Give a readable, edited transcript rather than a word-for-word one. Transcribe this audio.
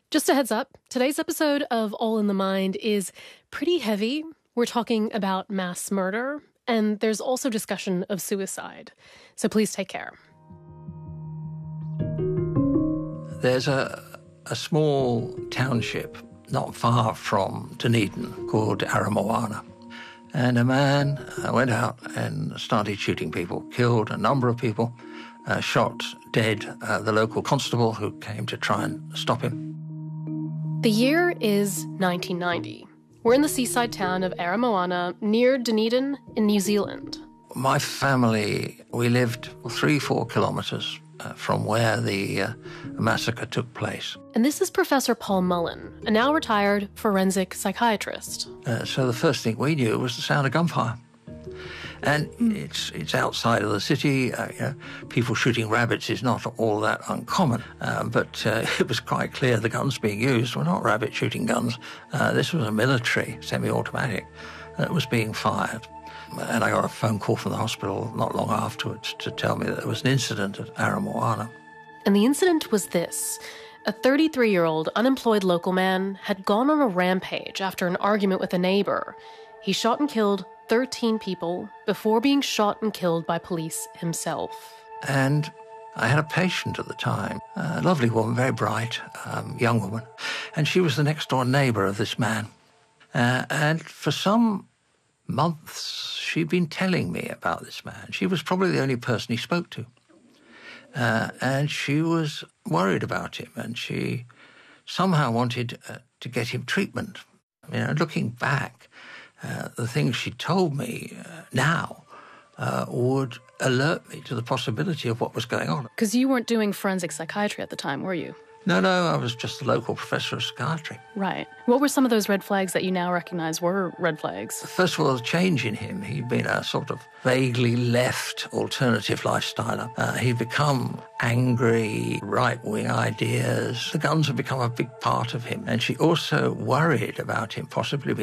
Just a heads up, today's episode of All in the Mind is pretty heavy. We're talking about mass murder, and there's also discussion of suicide. So please take care. There's a small township not far from Dunedin called Aramoana. And a man went out and started shooting people, killed a number of people, shot dead the local constable who came to try and stop him. The year is 1990. We're in the seaside town of Aramoana near Dunedin in New Zealand. My family, we lived 3-4 kilometres from where the massacre took place. And this is Professor Paul Mullen, a now retired forensic psychiatrist. So the first thing we knew was the sound of gunfire. And it's outside of the city. People shooting rabbits is not all that uncommon. But it was quite clear the guns being used were not rabbit shooting guns. This was a military semi-automatic that was being fired. And I got a phone call from the hospital not long afterwards to tell me that there was an incident at Aramoana. And the incident was this. A 33-year-old unemployed local man had gone on a rampage after an argument with a neighbor. He shot and killed 13 people before being shot and killed by police himself. And I had a patient at the time, a lovely woman, very bright, young woman, and she was the next-door neighbour of this man. And for some months, she'd been telling me about this man. She was probably the only person he spoke to. And she was worried about him, and she somehow wanted to get him treatment. Looking back, the things she told me now would alert me to the possibility of what was going on. Because you weren't doing forensic psychiatry at the time, were you? No, I was just a local professor of psychiatry. Right. What were some of those red flags that you now recognize were red flags? First of all, the change in him. He'd been a sort of vaguely left alternative lifestyler. He'd become angry, right-wing ideas. The guns had become a big part of him. And she also worried about him possibly